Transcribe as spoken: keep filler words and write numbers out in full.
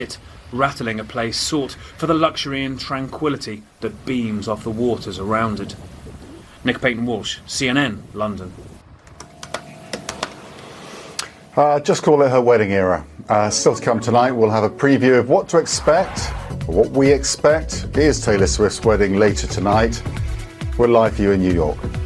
It, rattling a place sought for the luxury and tranquility that beams off the waters around it. Nick Payton-Walsh, C N N, London. Uh, just call it her wedding era. Uh, still to come tonight, we'll have a preview of what to expect, what we expect is Taylor Swift's wedding later tonight. We're live for you in New York.